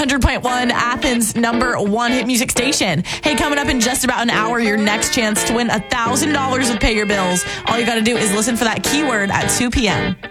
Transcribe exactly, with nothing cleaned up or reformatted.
hundred point one, Athens' number one hit music station. Hey, coming up in just about an hour, your next chance to win one thousand dollars with Pay Your Bills. All you got to do is listen for that keyword at two p.m.